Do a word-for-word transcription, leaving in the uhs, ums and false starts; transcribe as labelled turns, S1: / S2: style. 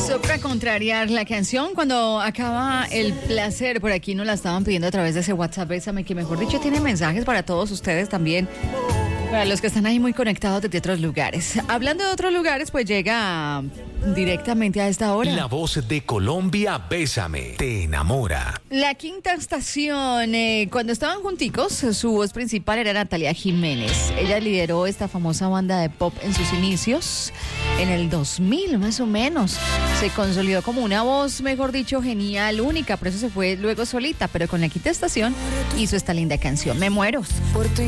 S1: Eso para contrariar la canción, cuando acaba el placer, por aquí nos la estaban pidiendo a través de ese WhatsApp, Bésame, que mejor dicho tiene mensajes para todos ustedes también, para los que están ahí muy conectados desde otros lugares. Hablando de otros lugares, pues llega directamente a esta hora
S2: La voz de Colombia, Bésame, te enamora.
S1: La quinta estación. Eh, cuando estaban junticos, su voz principal era Natalia Jiménez. Ella lideró esta famosa banda de pop en sus inicios, en el dos mil más o menos. Se consolidó como una voz, mejor dicho, genial, única, por eso se fue luego solita, pero con la quinta estación hizo esta linda canción, Me Muero.